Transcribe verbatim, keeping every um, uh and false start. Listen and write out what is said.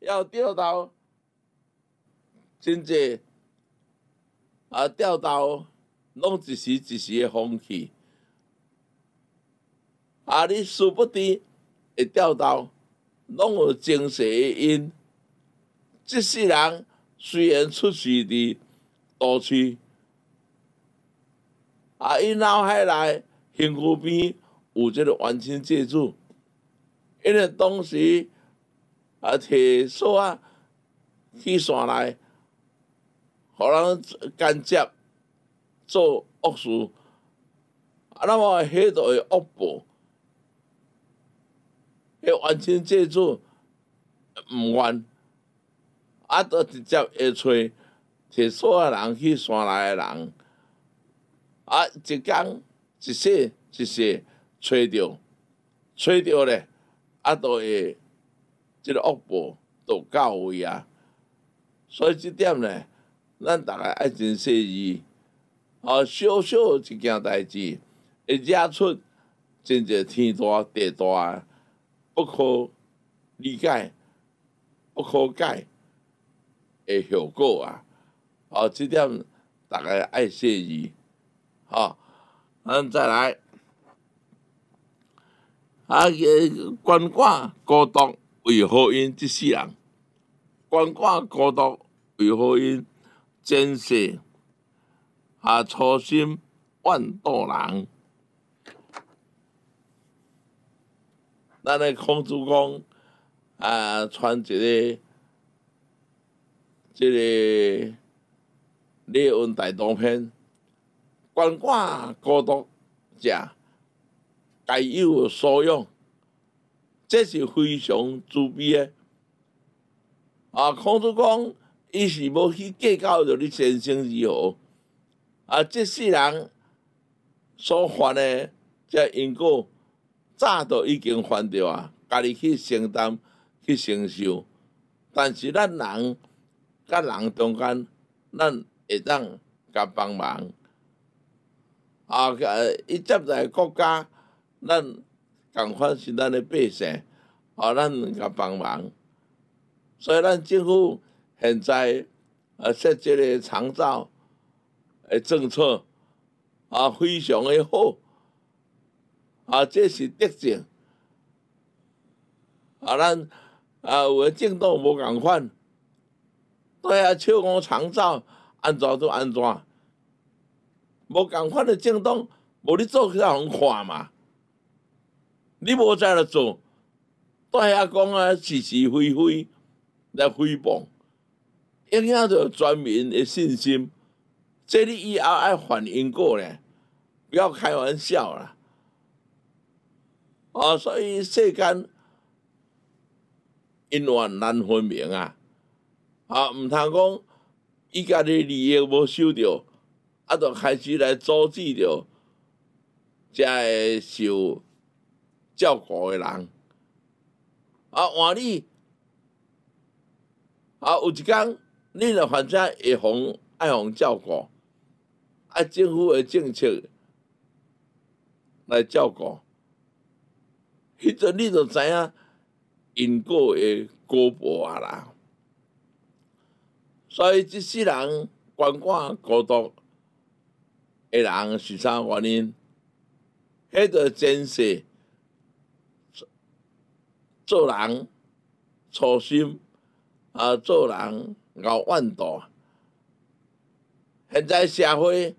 要钓到真济啊，钓到拢一时一时的风气。啊，你殊不知会钓到，拢有精细的因。即世人虽然出世伫都市，啊，伊脑海内身躯边有即个冤亲债主，因为当时啊，摕锁啊去山内，互人间接做恶事，啊，那么迄就会恶报。迄冤亲债主毋愿，啊，就直接会找摕锁的人去山内的人，啊，一工一世一世找着，找着咧，啊，就会即个恶报就到位啊。所以即点咧，咱逐个爱真细致，啊，小小一件代志会惹出真侪天大地大不可理解、不可解的效果啊！哦，即点逐个爱细致，吼，咱再来啊，鳏寡孤独为何因？即世人鳏寡孤独为何因？前世啊，初心万道人。咱的孔子讲啊，传一个即、这个《列问大同篇》，鳏寡孤独者，皆有所养，这是非常自卑的。啊，孔子讲，伊是无去计较着你前生如何，啊，这世人所犯的这因果。早都已经犯着啊，家己去承担、去承受。但是咱人甲人中间，咱会当甲帮忙。啊，伊接待国家，咱共款是咱的百姓，啊，咱甲帮忙。所以咱政府现在啊设这个长照的政策啊，非常的好。啊，这是德政。啊，咱啊有诶政党无共款，对啊，笑讲长照安怎都安怎，无共款诶政党，无你做起来互人看嘛？你无在来做，对遐讲啊是是非非来诽谤，影响着全民诶信心。这你以后爱还因果咧，不要开玩笑啦。啊，所以世间因怨难分明啊！啊，毋通讲伊家己利益无守着，啊，就开始来阻止着遮会受照顾的人。啊，换你啊，有一工你若反正会互爱互照顾，啊，政府的政策来照顾。迄阵你就知影因果的果报啊啦，所以即世人鳏寡孤独的人是啥原因？迄个前世做人初心啊，做人熬怨道。现在社会